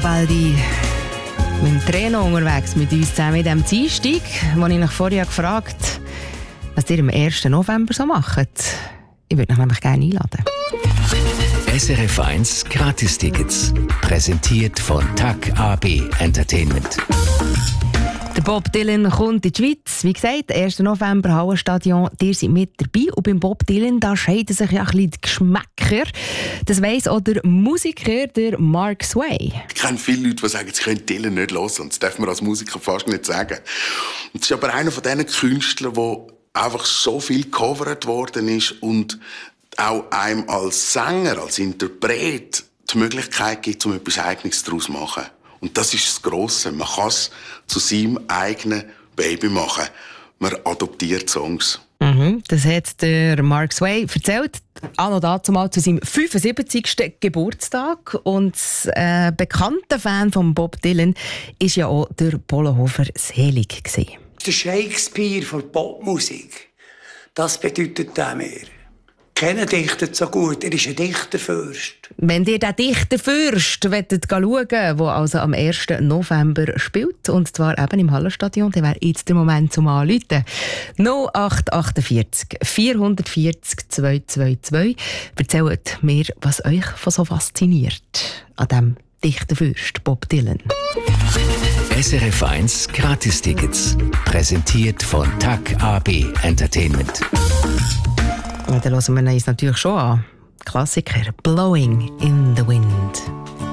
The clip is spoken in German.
Garibaldi mit dem Treno unterwegs mit uns zusammen in diesem Dienstag, wo ich nach vorher gefragt habe, was ihr am 1. November so macht. Ich würde euch nämlich gerne einladen. SRF 1 Gratistickets. Präsentiert von TAG AB Entertainment. Der Bob Dylan kommt in die Schweiz. Wie gesagt, 1. November, Hallenstadion. Ihr seid mit dabei. Und beim Bob Dylan da scheiden sich ja ein bisschen die Geschmäcker. Das weiss auch der Musiker, der Mark Sway. Ich kenne viele Leute, die sagen, sie können Dylan nicht hören. Und das darf man als Musiker fast nicht sagen. Und es ist aber einer von diesen Künstlern, der einfach so viel gecovert worden ist und auch einem als Sänger, als Interpret die Möglichkeit gibt, um etwas Eigenes daraus zu machen. Und das ist das Grosse. Man kann es zu seinem eigenen Baby machen. Man adoptiert Songs. Das hat der Mark Sway erzählt. Anno dazumal zu seinem 75. Geburtstag. Und bekannter Fan von Bob Dylan war ja auch der Polohofer Selig. Der Shakespeare von Popmusik, das bedeutet er mir. Keiner dichtet so gut, er ist ein Dichterfürst. Wenn ihr den Dichterfürst schauen wollt, der also am 1. November spielt, und zwar eben im Hallenstadion, dann wäre jetzt der Moment zum Anrufen. 0848 440 222. Erzählt mir, was euch so fasziniert an diesem Dichterfürst Bob Dylan. SRF 1 Gratistickets. Präsentiert von TAG AB Entertainment. Ja, dann hören wir uns natürlich schon an. Klassiker «Blowing in the Wind».